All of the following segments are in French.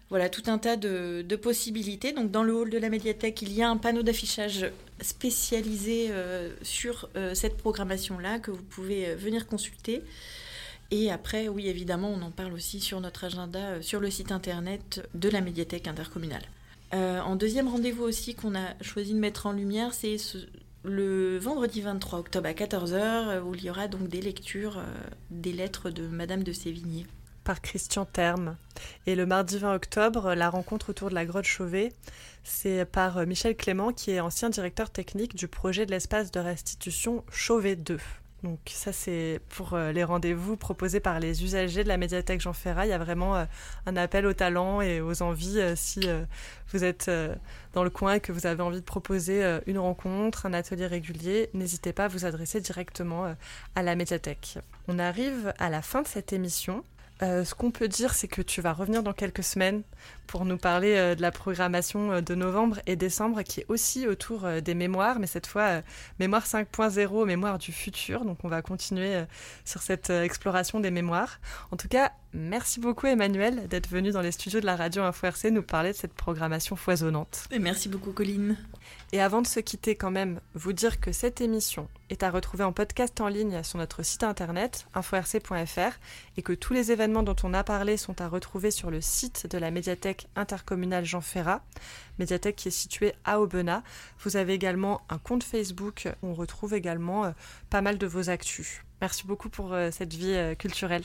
Voilà, tout un tas de possibilités. Donc, dans le hall de la médiathèque, il y a un panneau d'affichage spécialisé sur cette programmation-là que vous pouvez venir consulter. Et après, oui, évidemment, on en parle aussi sur notre agenda, sur le site internet de la médiathèque intercommunale. En deuxième rendez-vous aussi qu'on a choisi de mettre en lumière, c'est le vendredi 23 octobre à 14h, où il y aura donc des lectures des lettres de Madame de Sévigné. Par Christian Terme. Et le mardi 20 octobre, la rencontre autour de la grotte Chauvet, c'est par Michel Clément, qui est ancien directeur technique du projet de l'espace de restitution Chauvet 2. Donc ça, c'est pour les rendez-vous proposés par les usagers de la médiathèque Jean Ferrat. Il y a vraiment un appel au talent et aux envies. Si vous êtes dans le coin et que vous avez envie de proposer une rencontre, un atelier régulier, n'hésitez pas à vous adresser directement à la médiathèque. On arrive à la fin de cette émission. Ce qu'on peut dire, c'est que tu vas revenir dans quelques semaines pour nous parler de la programmation de novembre et décembre, qui est aussi autour des mémoires, mais cette fois, mémoire 5.0, mémoire du futur. Donc on va continuer sur cette exploration des mémoires. En tout cas, merci beaucoup Emmanuelle d'être venue dans les studios de la radio Info RC nous parler de cette programmation foisonnante. Et merci beaucoup Colline. Et avant de se quitter quand même, vous dire que cette émission est à retrouver en podcast en ligne sur notre site internet inforc.fr et que tous les événements dont on a parlé sont à retrouver sur le site de la médiathèque intercommunale Jean Ferrat, médiathèque qui est située à Aubenas. Vous avez également un compte Facebook où on retrouve également pas mal de vos actus. Merci beaucoup pour cette vie culturelle.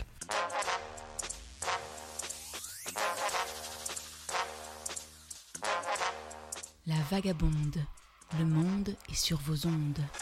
La vagabonde, le monde est sur vos ondes.